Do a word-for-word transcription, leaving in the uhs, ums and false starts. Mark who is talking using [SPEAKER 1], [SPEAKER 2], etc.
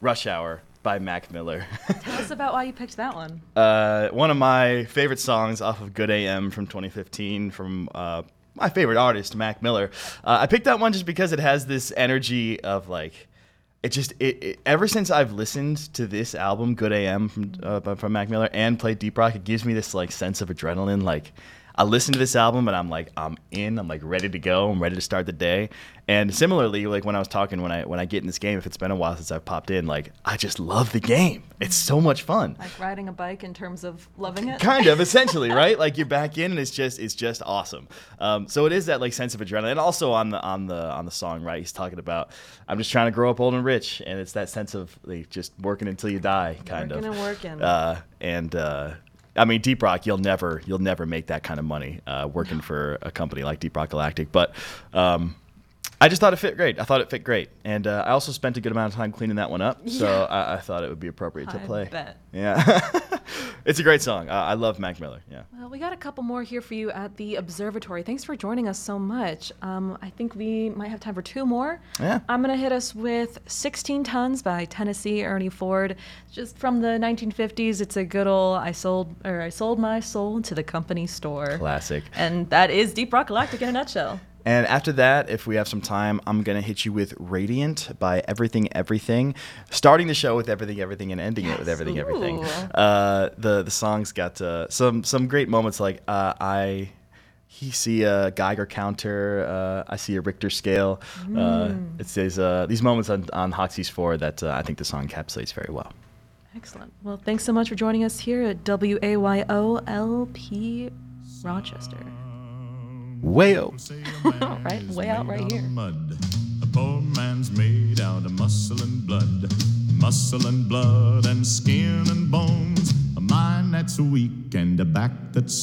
[SPEAKER 1] Rush Hour by Mac Miller.
[SPEAKER 2] Tell us about why you picked that one.
[SPEAKER 1] Uh, one of my favorite songs off of Good A M from twenty fifteen from uh, my favorite artist, Mac Miller. Uh, I picked that one just because it has this energy of like, it just, it, it ever since I've listened to this album, Good A M from, uh, from Mac Miller, and played Deep Rock, it gives me this like sense of adrenaline. Like, I listen to this album and I'm like, I'm in, I'm like ready to go, I'm ready to start the day. And similarly, like when I was talking, when I when I get in this game, if it's been a while since I've popped in, like I just love the game. It's so much fun.
[SPEAKER 2] Like riding a bike in terms of loving it?
[SPEAKER 1] Kind of, essentially, right? Like you're back in and it's just it's just awesome. Um, so it is that like sense of adrenaline. And also on the on the on the song, right? He's talking about I'm just trying to grow up old and rich, and it's that sense of like just working until you die, kind
[SPEAKER 2] working
[SPEAKER 1] of.
[SPEAKER 2] and working.
[SPEAKER 1] Uh, and uh I mean, Deep Rock, you'll never, you'll never make that kind of money uh, working for a company like Deep Rock Galactic. But um, I just thought it fit great. I thought it fit great, and uh, I also spent a good amount of time cleaning that one up.
[SPEAKER 2] Yeah.
[SPEAKER 1] So I, I thought it would be appropriate to
[SPEAKER 2] I
[SPEAKER 1] play.
[SPEAKER 2] bet.
[SPEAKER 1] Yeah, it's a great song. Uh, I love Mac Miller. Yeah.
[SPEAKER 2] Well, we got a couple more here for you at the Observatory. Thanks for joining us so much. Um, I think we might have time for two more.
[SPEAKER 1] Yeah.
[SPEAKER 2] I'm gonna hit us with sixteen Tons by Tennessee Ernie Ford. Just from the nineteen fifties. It's a good old I sold or I sold my soul to the company store.
[SPEAKER 1] Classic.
[SPEAKER 2] And that is Deep Rock Galactic in a nutshell.
[SPEAKER 1] And after that, if we have some time, I'm going to hit you with Radiant by Everything Everything. Starting the show with Everything Everything and ending
[SPEAKER 2] Yes.
[SPEAKER 1] it with Everything Everything.
[SPEAKER 2] Ooh.
[SPEAKER 1] Uh, the the song's got uh, some some great moments like uh, I he see a Geiger counter, uh, I see a Richter scale.
[SPEAKER 2] Mm.
[SPEAKER 1] Uh, it says uh, these moments on, on Hoxie's four that uh, I think the song encapsulates very well.
[SPEAKER 2] Excellent. Well, thanks so much for joining us here at W A Y O L P Rochester.
[SPEAKER 1] Wayo.
[SPEAKER 2] Right, way out right here.
[SPEAKER 3] Mud. A poor man's made out of muscle and blood, muscle and blood and skin and bones. A mind that's weak and a back that's